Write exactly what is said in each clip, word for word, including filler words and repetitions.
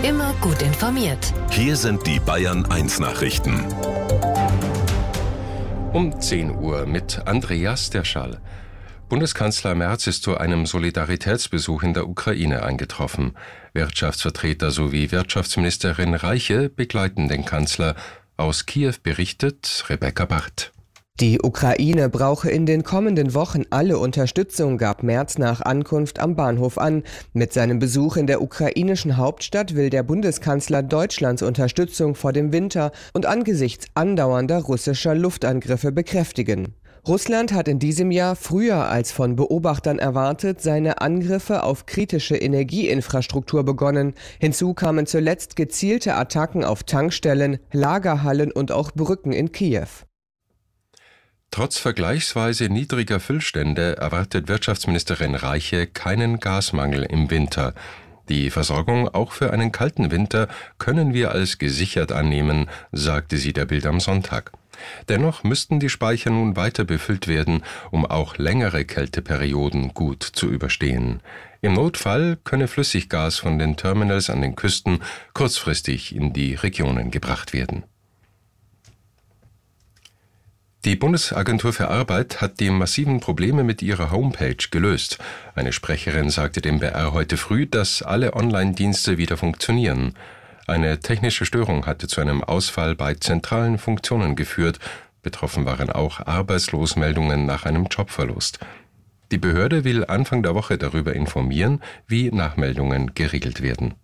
Immer gut informiert. Hier sind die Bayern eins Nachrichten. Um zehn Uhr mit Andreas Derschall. Bundeskanzler Merz ist zu einem Solidaritätsbesuch in der Ukraine eingetroffen. Wirtschaftsvertreter sowie Wirtschaftsministerin Reiche begleiten den Kanzler. Aus Kiew berichtet Rebecca Barth. Die Ukraine brauche in den kommenden Wochen alle Unterstützung, gab Merz nach Ankunft am Bahnhof an. Mit seinem Besuch in der ukrainischen Hauptstadt will der Bundeskanzler Deutschlands Unterstützung vor dem Winter und angesichts andauernder russischer Luftangriffe bekräftigen. Russland hat in diesem Jahr früher als von Beobachtern erwartet seine Angriffe auf kritische Energieinfrastruktur begonnen. Hinzu kamen zuletzt gezielte Attacken auf Tankstellen, Lagerhallen und auch Brücken in Kiew. Trotz vergleichsweise niedriger Füllstände erwartet Wirtschaftsministerin Reiche keinen Gasmangel im Winter. Die Versorgung auch für einen kalten Winter können wir als gesichert annehmen, sagte sie der Bild am Sonntag. Dennoch müssten die Speicher nun weiter befüllt werden, um auch längere Kälteperioden gut zu überstehen. Im Notfall könne Flüssiggas von den Terminals an den Küsten kurzfristig in die Regionen gebracht werden. Die Bundesagentur für Arbeit hat die massiven Probleme mit ihrer Homepage gelöst. Eine Sprecherin sagte dem B R heute früh, dass alle Online-Dienste wieder funktionieren. Eine technische Störung hatte zu einem Ausfall bei zentralen Funktionen geführt. Betroffen waren auch Arbeitslosmeldungen nach einem Jobverlust. Die Behörde will Anfang der Woche darüber informieren, wie Nachmeldungen geregelt werden.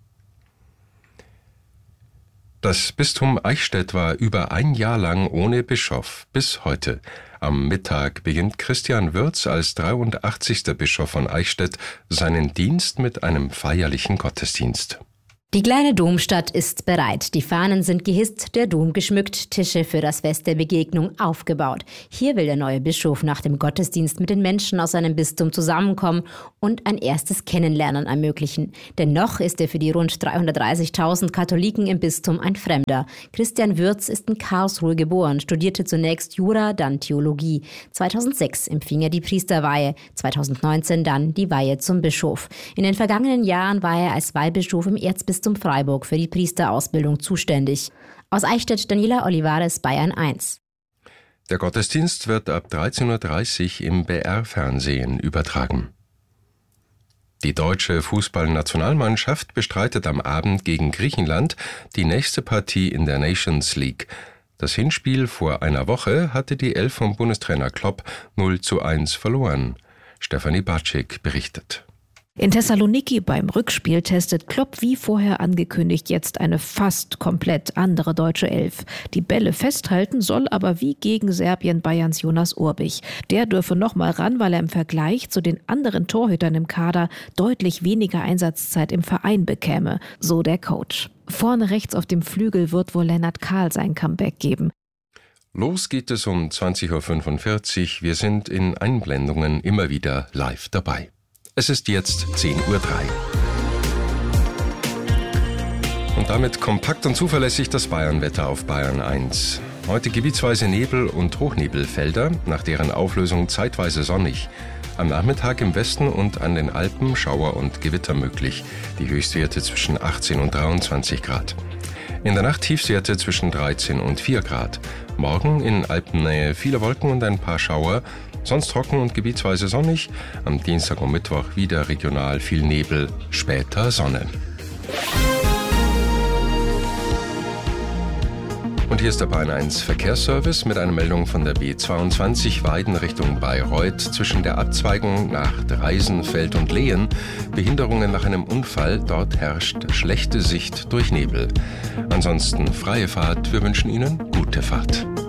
Das Bistum Eichstätt war über ein Jahr lang ohne Bischof, bis heute. Am Mittag beginnt Christian Würz als dreiundachtzigster Bischof von Eichstätt seinen Dienst mit einem feierlichen Gottesdienst. Die kleine Domstadt ist bereit. Die Fahnen sind gehisst, der Dom geschmückt, Tische für das Fest der Begegnung aufgebaut. Hier will der neue Bischof nach dem Gottesdienst mit den Menschen aus seinem Bistum zusammenkommen und ein erstes Kennenlernen ermöglichen. Denn noch ist er für die rund dreihundertdreißigtausend Katholiken im Bistum ein Fremder. Christian Würz ist in Karlsruhe geboren, studierte zunächst Jura, dann Theologie. zweitausendsechs empfing er die Priesterweihe, zweitausendneunzehn dann die Weihe zum Bischof. In den vergangenen Jahren war er als Weihbischof im Erzbistum zum Freiburg für die Priesterausbildung zuständig. Aus Eichstätt Daniela Olivares, Bayern eins. Der Gottesdienst wird ab dreizehn Uhr dreißig im B R-Fernsehen übertragen. Die deutsche Fußballnationalmannschaft bestreitet am Abend gegen Griechenland die nächste Partie in der Nations League. Das Hinspiel vor einer Woche hatte die Elf von Bundestrainer Klopp null zu eins verloren. Stefanie Batschik berichtet. In Thessaloniki beim Rückspiel testet Klopp wie vorher angekündigt jetzt eine fast komplett andere deutsche Elf. Die Bälle festhalten soll aber wie gegen Serbien Bayerns Jonas Urbich. Der dürfe noch mal ran, weil er im Vergleich zu den anderen Torhütern im Kader deutlich weniger Einsatzzeit im Verein bekäme, so der Coach. Vorne rechts auf dem Flügel wird wohl Lennart Kahl sein Comeback geben. Los geht es um zwanzig Uhr fünfundvierzig. Wir sind in Einblendungen immer wieder live dabei. Es ist jetzt zehn Uhr drei. Und damit kompakt und zuverlässig das Bayernwetter auf Bayern eins. Heute gebietsweise Nebel und Hochnebelfelder, nach deren Auflösung zeitweise sonnig. Am Nachmittag im Westen und an den Alpen Schauer und Gewitter möglich. Die Höchstwerte zwischen achtzehn und dreiundzwanzig Grad. In der Nacht Tiefstwerte zwischen dreizehn und vier Grad. Morgen in Alpennähe viele Wolken und ein paar Schauer. Sonst trocken und gebietsweise sonnig. Am Dienstag und Mittwoch wieder regional viel Nebel, später Sonne. Und hier ist der Bayern eins Verkehrsservice mit einer Meldung von der B zweiundzwanzig Weiden Richtung Bayreuth zwischen der Abzweigung nach Dreisenfeld und Lehen. Behinderungen nach einem Unfall, dort herrscht schlechte Sicht durch Nebel. Ansonsten freie Fahrt, wir wünschen Ihnen gute Fahrt.